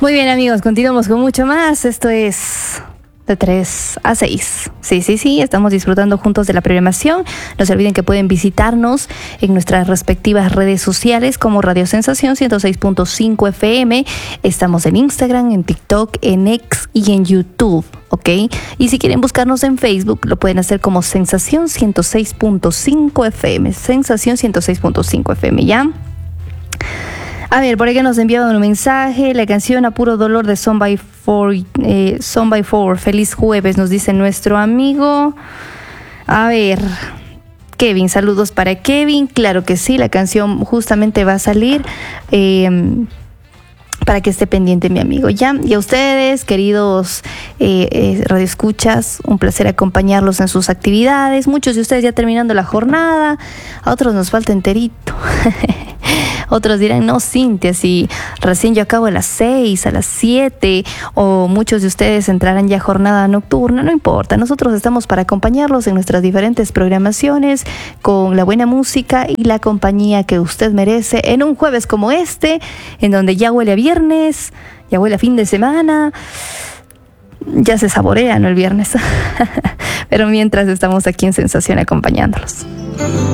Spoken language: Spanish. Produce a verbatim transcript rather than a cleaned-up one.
Muy bien, amigos, continuamos con mucho más. Esto es de tres a seis. Sí, sí, sí, estamos disfrutando juntos de la programación. No se olviden que pueden visitarnos en nuestras respectivas redes sociales como Radio Sensación ciento seis punto cinco F M. Estamos en Instagram, en TikTok, en X y en YouTube, ¿ok? Y si quieren buscarnos en Facebook, lo pueden hacer como Sensación ciento seis punto cinco F M. Sensación ciento seis punto cinco F M, ¿ya? A ver, por aquí nos enviaban un mensaje. La canción A Puro Dolor de Son by Four, eh, Son by Four. Feliz jueves, nos dice nuestro amigo. A ver, Kevin, saludos para Kevin. Claro que sí, la canción justamente va a salir. Eh, para que esté pendiente mi amigo, ¿ya? Y a ustedes, queridos eh, eh, radioescuchas, un placer acompañarlos en sus actividades. Muchos de ustedes ya terminando la jornada, a otros nos falta enterito. Otros dirán, no, Cintia, si recién yo acabo a las seis, a las siete, o muchos de ustedes entrarán ya a jornada nocturna, no importa. Nosotros estamos para acompañarlos en nuestras diferentes programaciones, con la buena música y la compañía que usted merece en un jueves como este, en donde ya huele a viernes, ya huele a fin de semana, ya se saborea, ¿no? El viernes. Pero mientras estamos aquí en Sensación acompañándolos.